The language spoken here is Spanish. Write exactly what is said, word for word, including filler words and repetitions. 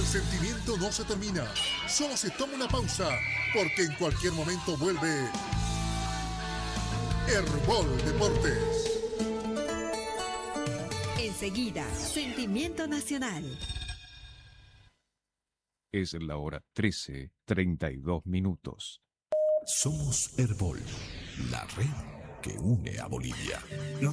El sentimiento no se termina, solo se toma una pausa, porque en cualquier momento vuelve Herbol Deportes. Enseguida, Sentimiento Nacional. Es la hora trece, treinta y dos minutos. Somos Herbol, la red que une a Bolivia.